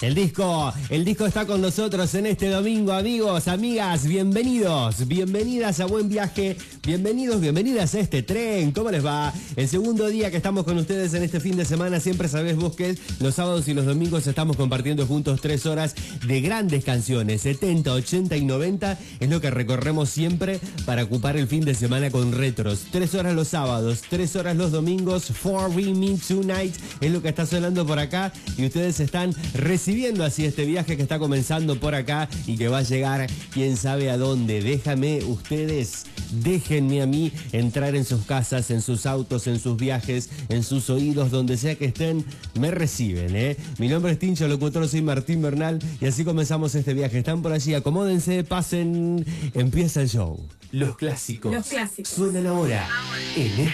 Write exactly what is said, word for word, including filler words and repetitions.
El disco, el disco está con nosotros en este domingo, amigos, amigas, bienvenidos, bienvenidas a Buen Viaje, bienvenidos, bienvenidas a este tren, ¿cómo les va? El segundo día que estamos con ustedes en este fin de semana, siempre sabés vos que los sábados y los domingos estamos compartiendo juntos tres horas de grandes canciones, setenta, ochenta y noventa, es lo que recorremos siempre para ocupar el fin de semana con retros, tres horas los sábados, tres horas los domingos, For Me Tonight, es lo que está sonando por acá y ustedes están recibiendo Viendo así este viaje que está comenzando por acá y que va a llegar quién sabe a dónde. Déjame ustedes, déjenme a mí entrar en sus casas, en sus autos, en sus viajes, en sus oídos, donde sea que estén, me reciben, ¿eh? Mi nombre es Tincho, locutor, soy Martín Bernal y así comenzamos este viaje. Están por allí, acomódense, pasen, empieza el show. Los clásicos, Los clásicos suenan ahora en